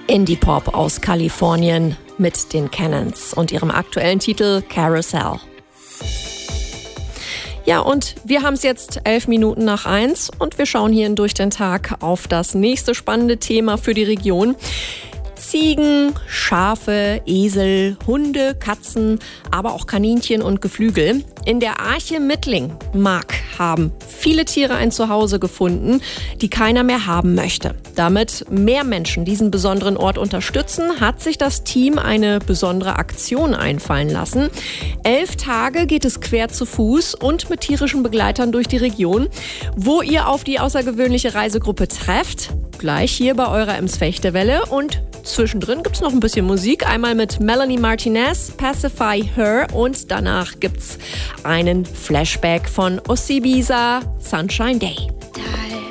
Indie-Pop aus Kalifornien mit den Cannons und ihrem aktuellen Titel Carousel. Ja, und wir haben es jetzt 1:11 und wir schauen hier durch den Tag auf das nächste spannende Thema für die Region. Ziegen, Schafe, Esel, Hunde, Katzen, aber auch Kaninchen und Geflügel. In der Arche Mittling-Mark haben viele Tiere ein Zuhause gefunden, die keiner mehr haben möchte. Damit mehr Menschen diesen besonderen Ort unterstützen, hat sich das Team eine besondere Aktion einfallen lassen. 11 Tage geht es quer zu Fuß und mit tierischen Begleitern durch die Region. Wo ihr auf die außergewöhnliche Reisegruppe trefft, gleich hier bei eurer Ems-Fechtewelle. Und zwischendrin gibt's noch ein bisschen Musik. Einmal mit Melanie Martinez, Pacify Her, und danach gibt's einen Flashback von Osibisa, Sunshine Day.